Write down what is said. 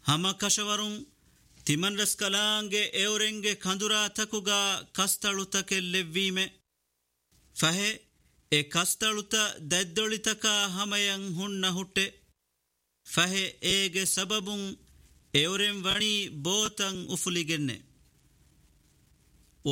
ಹಮ ಕಶವರುಂ ತಿಮನ್ರಸ್ ಕಲಾಂಗೆ ಎವರೆಂಗೆ ಕಂದುರಾ ತಕುಗ ಕಸ್ತಳುತಕೆ ಲೆವ್ವೀಮೆ ಫಹೆ A ಕಸ್ತಳುತ ದೆದ್ದೊಳಿತಕ ಹಮಯಂ ಹುಣ್ಣ ಹುಟ್ಟೆ ಫಹೆ ಏಗೆ ಸಬಬುಂ ಎವರೆಂ ವಣಿ ಬೋತಂ ಉಫುಲಿಗೆನ್ನೆ